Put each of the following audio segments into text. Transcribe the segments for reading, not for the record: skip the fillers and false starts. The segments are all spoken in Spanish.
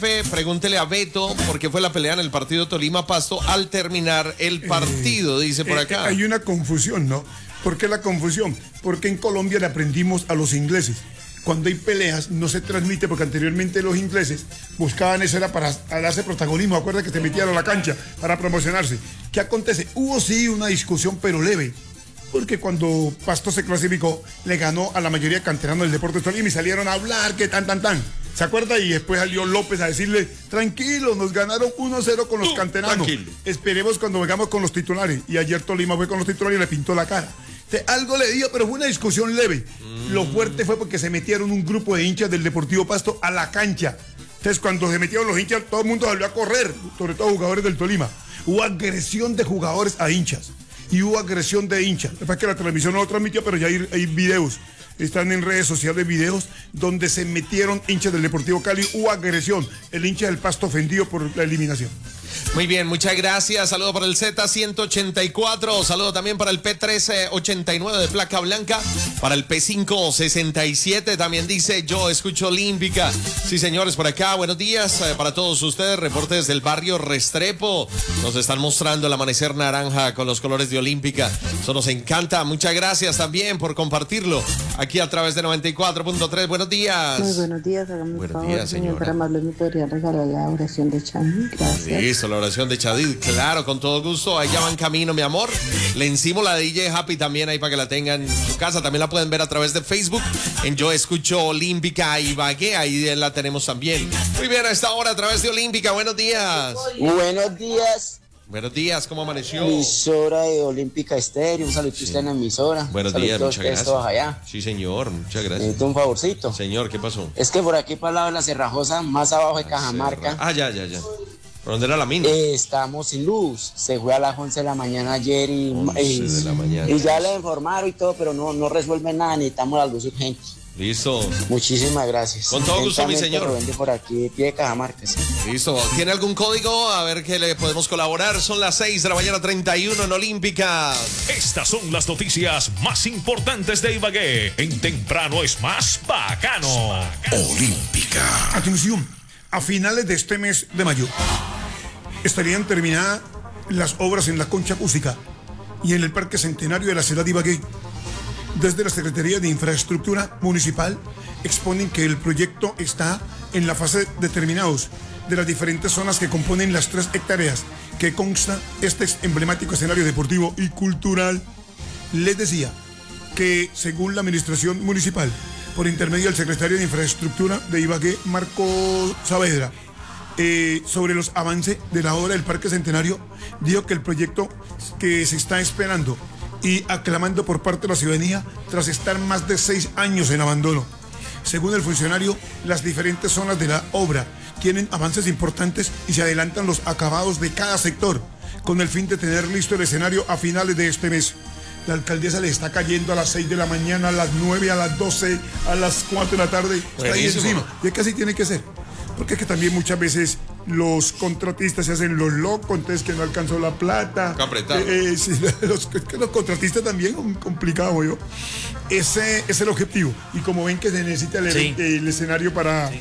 Pregúntele a Beto por qué fue la pelea en el partido Tolima-Pasto al terminar el partido, dice por acá. Hay una confusión, ¿no? ¿Por qué la confusión? Porque en Colombia le aprendimos a los ingleses. Cuando hay peleas no se transmite porque anteriormente los ingleses buscaban eso era para darse protagonismo. Acuerda que se metían a la cancha para promocionarse. ¿Qué acontece? Hubo sí una discusión pero leve. Porque cuando Pasto se clasificó, le ganó a la mayoría de canteranos del Deportes Tolima y salieron a hablar que tan. ¿Se acuerda? Y después salió López a decirle, tranquilo, nos ganaron 1-0 con los canteranos. Tranquilo. Esperemos cuando vengamos con los titulares. Y ayer Tolima fue con los titulares y le pintó la cara. Algo le dio, pero fue una discusión leve. Lo fuerte fue porque se metieron un grupo de hinchas del Deportivo Pasto a la cancha. Entonces, cuando se metieron los hinchas, todo el mundo salió a correr, sobre todo jugadores del Tolima. Hubo agresión de jugadores a hinchas. Y hubo agresión de hinchas. Después que la televisión no lo transmitió, pero ya hay videos. Están en redes sociales videos donde se metieron hinchas del Deportivo Cali. Hubo agresión. El hincha del Pasto ofendido por la eliminación. Muy bien, muchas gracias. Saludo para el Z184. Saludo también para el P1389 de placa blanca. Para el P567 también dice, yo escucho Olímpica. Sí, señores, por acá. Buenos días para todos ustedes. Reportes del barrio Restrepo. Nos están mostrando el amanecer naranja con los colores de Olímpica. Eso nos encanta. Muchas gracias también por compartirlo aquí a través de 94.3. Buenos días. Muy buenos días. Buenos días, señora. Para más me podría regalar la oración de Chani. Gracias. Listo, la oración de Chadid, claro, con todo gusto. Ahí ya va en camino, mi amor. Le encimo la de DJ Happy también ahí para que la tengan en su casa. También la pueden ver a través de Facebook en Yo Escucho Olímpica Ibagué. Ahí la tenemos también. Muy bien, a esta hora a través de Olímpica. Buenos días. Buenos días. Buenos días, ¿cómo amaneció? Emisora de Olímpica Estéreo, un saludo a usted en la emisora. Buenos días, muchas gracias. Allá. Sí, señor, muchas gracias. Necesito un favorcito. Señor, ¿qué pasó? Es que por aquí para el lado de la Cerrajosa, más abajo de Cajamarca. Ya. ¿Por dónde era la mina? Estamos sin luz. Se fue a las 11 de la mañana ayer y ya le informaron y todo, pero no resuelve nada. Necesitamos la luz urgente. Listo. Muchísimas gracias. Con todo gusto, mi señor. Lo vende por aquí, pie de Cajamarca. Sí. Listo. ¿Tiene algún código? A ver qué le podemos colaborar. Son las 6 de la mañana 31 en Olímpica. Estas son las noticias más importantes de Ibagué. En Temprano es más bacano. Olímpica. Atención. A finales de este mes de mayo estarían terminadas las obras en la concha acústica y en el Parque Centenario de la ciudad de Ibagué. Desde la Secretaría de Infraestructura Municipal exponen que el proyecto está en la fase de terminados de las diferentes zonas que componen las 3 hectáreas que consta este emblemático escenario deportivo y cultural. Les decía que según la administración municipal, por intermedio del secretario de Infraestructura de Ibagué, Marco Saavedra, sobre los avances de la obra del Parque Centenario, dijo que el proyecto que se está esperando y aclamando por parte de la ciudadanía tras estar más de 6 años en abandono. Según el funcionario, las diferentes zonas de la obra tienen avances importantes y se adelantan los acabados de cada sector, con el fin de tener listo el escenario a finales de este mes. La alcaldesa le está cayendo a las 6 de la mañana, a las 9, a las 12, a las 4 de la tarde. Está ahí encima. Y es que así tiene que ser. Porque es que también muchas veces los contratistas se hacen los locos, entonces que no alcanzó la plata. Sí, los contratistas también son complicados, yo. Ese es el objetivo. Y como ven que se necesita el escenario para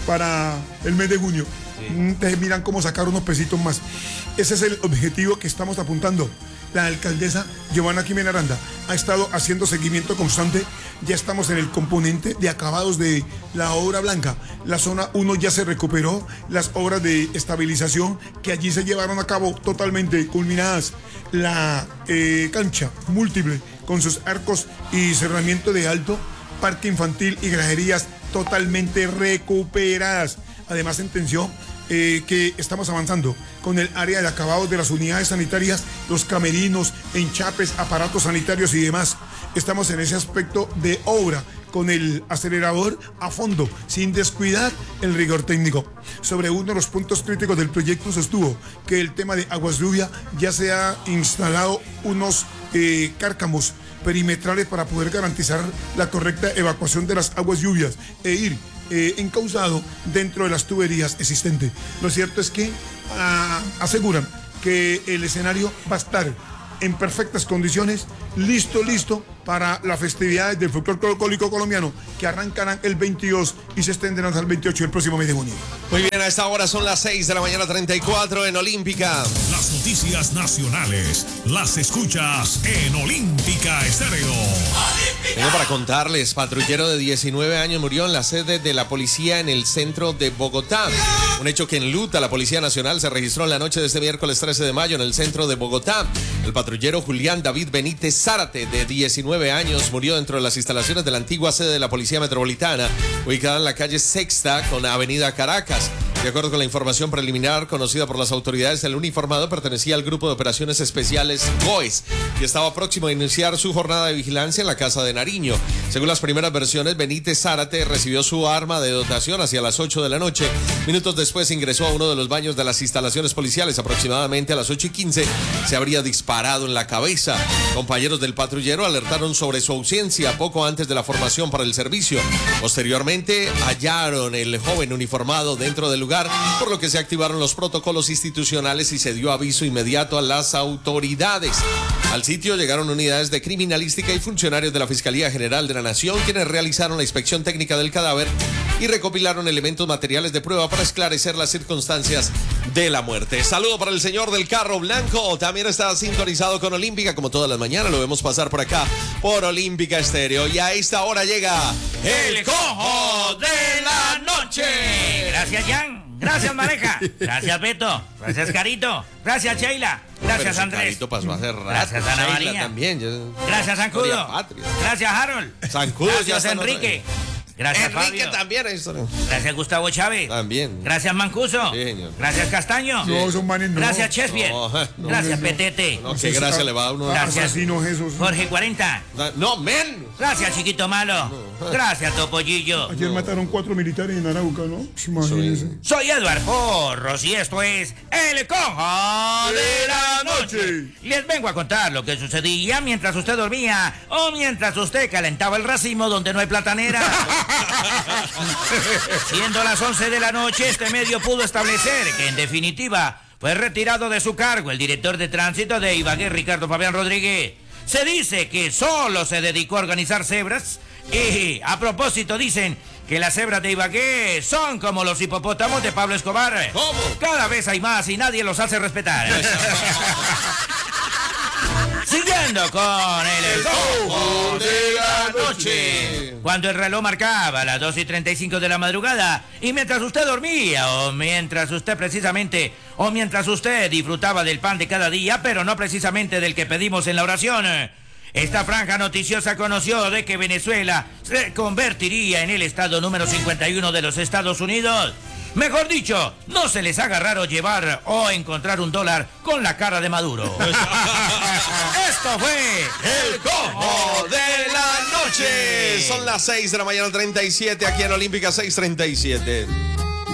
el mes de junio, entonces miran cómo sacar unos pesitos más. Ese es el objetivo que estamos apuntando. La alcaldesa Giovanna Quimena Aranda ha estado haciendo seguimiento constante. Ya estamos en el componente de acabados de la obra blanca. La zona 1 ya se recuperó. Las obras de estabilización que allí se llevaron a cabo totalmente culminadas. La cancha múltiple con sus arcos y cerramiento de alto, parque infantil y graderías totalmente recuperadas. Además sentenció que estamos avanzando con el área de acabados de las unidades sanitarias, los camerinos, enchapes, aparatos sanitarios y demás. Estamos en ese aspecto de obra con el acelerador a fondo, sin descuidar el rigor técnico. Sobre uno de los puntos críticos del proyecto sostuvo que el tema de aguas lluvia ya se ha instalado unos cárcamos perimetrales para poder garantizar la correcta evacuación de las aguas lluvias e ir encauzado dentro de las tuberías existentes. Lo cierto es que aseguran que el escenario va a estar en perfectas condiciones, listo para las festividades del folclore colocológico colombiano que arrancarán el 22 y se extenderán hasta el 28 del próximo mes de junio. Muy bien, a esta hora son las 6 de la mañana 34 en Olímpica. Las noticias nacionales las escuchas en Olímpica Estéreo. Tengo para contarles, patrullero de 19 años murió en la sede de la policía en el centro de Bogotá. Un hecho que enluta la Policía Nacional se registró en la noche de este miércoles 13 de mayo en el centro de Bogotá. El patrullero Julián David Benítez Zárate, de 19 años, murió dentro de las instalaciones de la antigua sede de la Policía Metropolitana, ubicada en la calle Sexta con Avenida Caracas. De acuerdo con la información preliminar conocida por las autoridades, el uniformado pertenecía al Grupo de Operaciones Especiales GOES, que estaba próximo a iniciar su jornada de vigilancia en la Casa de Nariño. Según las primeras versiones, Benítez Zárate recibió su arma de dotación hacia las 8 de la noche. Minutos después ingresó a uno de los baños de las instalaciones policiales. Aproximadamente a las 8:15 se habría disparado en la cabeza. Compañeros del patrullero alertaron sobre su ausencia poco antes de la formación para el servicio. Posteriormente hallaron el joven uniformado dentro del lugar, por lo que se activaron los protocolos institucionales y se dio aviso inmediato a las autoridades. Al sitio llegaron unidades de criminalística y funcionarios de la Fiscalía General de la Nación, quienes realizaron la inspección técnica del cadáver y recopilaron elementos materiales de prueba para esclarecer las circunstancias de la muerte. Saludo para el señor del carro blanco, también está sintonizado con Olímpica, como todas las mañanas lo vemos pasar por acá, por Olímpica Estéreo, y a esta hora llega el cojo de la noche. Gracias, Jan. Gracias, Mareja. Gracias, Beto. Gracias, Carito. Gracias, Sheila. Gracias, Andrés. Carito pasó hace rato. Gracias, Ana Sheila María. También. Gracias, Zancudo. Gracias, Harold. Zancudo. Gracias, Enrique. Gracias, Enrique Fabio. También. Gracias, Gustavo Chávez. También. Gracias, Mancuso. Sí, señor. Gracias, Castaño. No, son manes, no. Gracias, Chespier. No, Gracias, Petete. No, qué gracia le va a uno. Gracias. Asesinos esos. Jorge 40. No, men. Gracias, Chiquito Malo. Gracias, Topollillo. Ayer mataron 4 militares en Arauca, ¿no? Imagínense. Soy Edward Porros y esto es El Cojo de la Noche. Les vengo a contar lo que sucedía mientras usted dormía o mientras usted calentaba el racimo donde no hay platanera. Siendo las 11 de la noche, este medio pudo establecer que, en definitiva, fue retirado de su cargo el director de tránsito de Ibagué, Ricardo Fabián Rodríguez. Se dice que solo se dedicó a organizar cebras y, a propósito, dicen que las cebras de Ibagué son como los hipopótamos de Pablo Escobar. ¿Cómo? Cada vez hay más y nadie los hace respetar. Siguiendo con el Cojo de la Noche. Cuando el reloj marcaba las 2:35 de la madrugada y mientras usted dormía o mientras usted disfrutaba del pan de cada día, pero no precisamente del que pedimos en la oración, esta franja noticiosa conoció de que Venezuela se convertiría en el estado número 51 de los Estados Unidos. Mejor dicho, no se les haga raro llevar o encontrar un dólar con la cara de Maduro. Esto fue El Cojo de la Noche. Son las 6 de la mañana 37 aquí en Olímpica 6:37.